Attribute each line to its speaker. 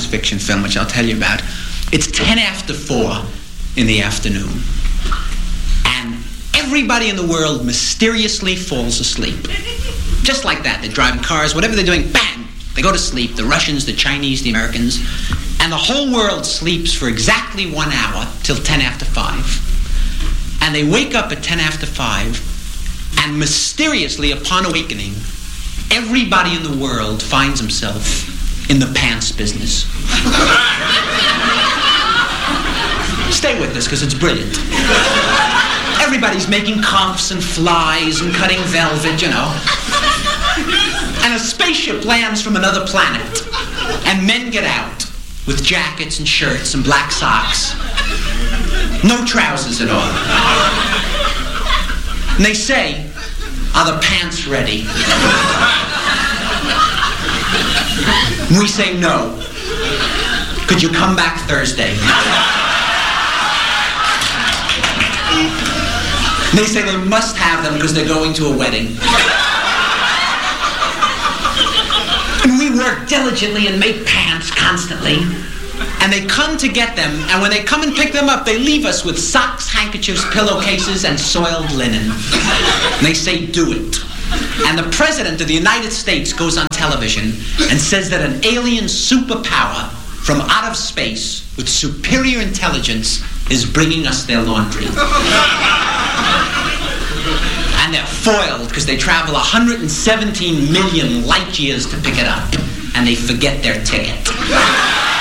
Speaker 1: fiction film, which I'll tell you about. It's 10 after 4 in the afternoon. And everybody in the world mysteriously falls asleep. Just like that. They're driving cars, whatever they're doing, bang! They go to sleep. The Russians, the Chinese, the Americans. And the whole world sleeps for exactly 1 hour till 10 after 5. And they wake up at 10 after 5, and mysteriously, upon awakening, everybody in the world finds himself in the pants business. Stay with this, because it's brilliant. Everybody's making comfs and flies and cutting velvet, you know. And a spaceship lands from another planet, and men get out with jackets and shirts and black socks. No trousers at all. And they say, "Are the pants ready?" We say, "No. Could you come back Thursday?" They say they must have them because they're going to a wedding. And we work diligently and make pants constantly. And they come to get them, and when they come and pick them up, they leave us with socks, handkerchiefs, pillowcases, and soiled linen. And they say, "Do it." And the President of the United States goes on television and says that an alien superpower from out of space with superior intelligence is bringing us their laundry. And they're foiled because they travel 117 million light years to pick it up, and they forget their ticket.